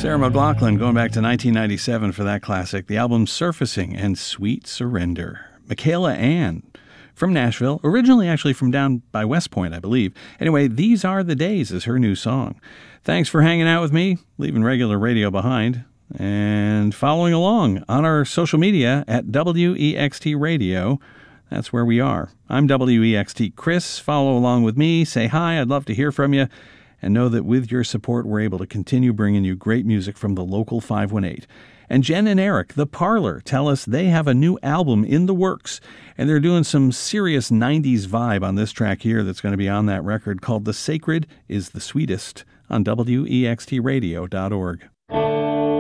Sarah McLachlan going back to 1997 for that classic, the album Surfacing and Sweet Surrender. Michaela Ann from Nashville, originally actually from down by West Point, I believe. Anyway, These Are the Days is her new song. Thanks for hanging out with me, leaving regular radio behind, and following along on our social media at WEXT Radio. That's where we are. I'm WEXT Chris. Follow along with me. Say hi. I'd love to hear from you. And know that with your support, we're able to continue bringing you great music from the local 518. And Jen and Eric, The Parlor, tell us they have a new album in the works. And they're doing some serious 90s vibe on this track here that's going to be on that record called The Sacred is the Sweetest on WEXTradio.org.